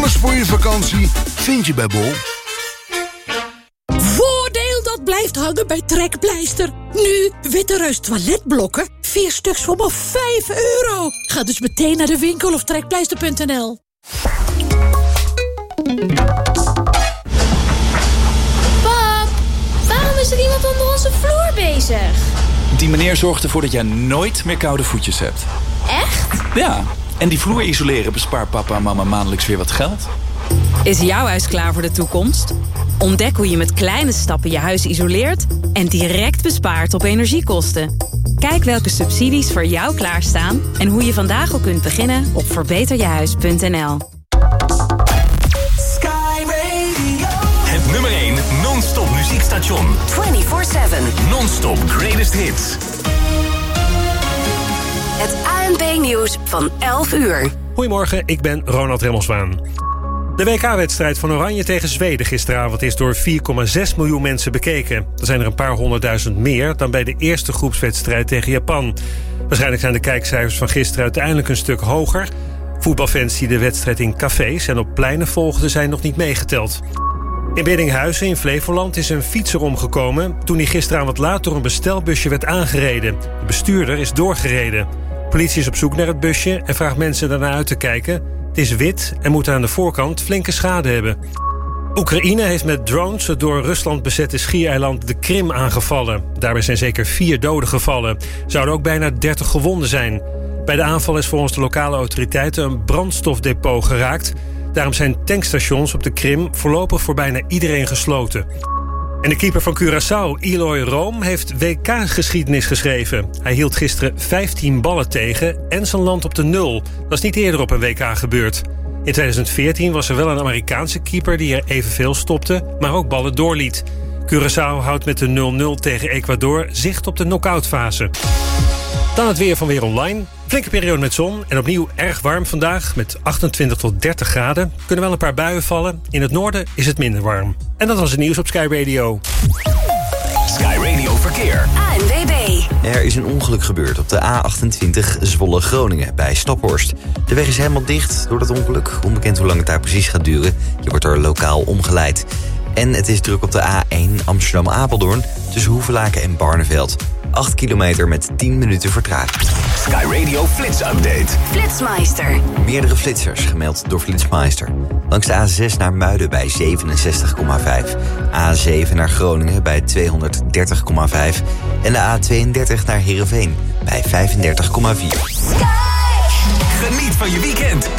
Alles voor je vakantie vind je bij Bol. Voordeel dat blijft hangen bij Trekpleister. Nu Witte Reus toiletblokken. 4 stuks voor maar €5. Ga dus meteen naar de winkel of trekpleister.nl. Pap, waarom is er iemand onder onze vloer bezig? Die meneer zorgt ervoor dat jij nooit meer koude voetjes hebt. Echt? Ja, en die vloer isoleren bespaart papa en mama maandelijks weer wat geld. Is jouw huis klaar voor de toekomst? Ontdek hoe je met kleine stappen je huis isoleert en direct bespaart op energiekosten. Kijk welke subsidies voor jou klaarstaan en hoe je vandaag al kunt beginnen op verbeterjehuis.nl. Het nummer 1 non-stop muziekstation. 24/7. Non-stop greatest hits. Het ANP-nieuws van 11 uur. Goedemorgen, ik ben Ronald Remmelswaan. De WK-wedstrijd van Oranje tegen Zweden gisteravond is door 4,6 miljoen mensen bekeken. Dat zijn er een paar 100.000 meer dan bij de eerste groepswedstrijd tegen Japan. Waarschijnlijk zijn de kijkcijfers van gisteren uiteindelijk een stuk hoger. Voetbalfans die de wedstrijd in cafés en op pleinen volgden zijn nog niet meegeteld. In Biddinghuizen in Flevoland is een fietser omgekomen toen hij gisteravond laat door een bestelbusje werd aangereden. De bestuurder is doorgereden. Politie is op zoek naar het busje en vraagt mensen daarna uit te kijken. Het is wit en moet aan de voorkant flinke schade hebben. Oekraïne heeft met drones het door Rusland bezette schiereiland de Krim aangevallen. Daarbij zijn zeker 4 doden gevallen. Zouden ook bijna 30 gewonden zijn. Bij de aanval is volgens de lokale autoriteiten een brandstofdepot geraakt. Daarom zijn tankstations op de Krim voorlopig voor bijna iedereen gesloten. En de keeper van Curaçao, Eloy Room, heeft WK-geschiedenis geschreven. Hij hield gisteren 15 ballen tegen en zijn land op de 0. Dat is niet eerder op een WK gebeurd. In 2014 was er wel een Amerikaanse keeper die er evenveel stopte, maar ook ballen doorliet. Curaçao houdt met de 0-0 tegen Ecuador zicht op de knock-outfase. Dan het weer van Weer Online. Flinke periode met zon en opnieuw erg warm vandaag met 28 tot 30 graden. Kunnen wel een paar buien vallen. In het noorden is het minder warm. En dat was het nieuws op Sky Radio. Sky Radio Verkeer. ANWB. Er is een ongeluk gebeurd op de A28 Zwolle-Groningen bij Staphorst. De weg is helemaal dicht door dat ongeluk. Onbekend hoe lang het daar precies gaat duren. Je wordt er lokaal omgeleid. En het is druk op de A1 Amsterdam-Apeldoorn tussen Hoevelaken en Barneveld. 8 kilometer met 10 minuten vertraging. Sky Radio Flits Update. Flitsmeister. Meerdere flitsers gemeld door Flitsmeister. Langs de A6 naar Muiden bij 67,5. A7 naar Groningen bij 230,5. En de A32 naar Heerenveen bij 35,4. Geniet van je weekend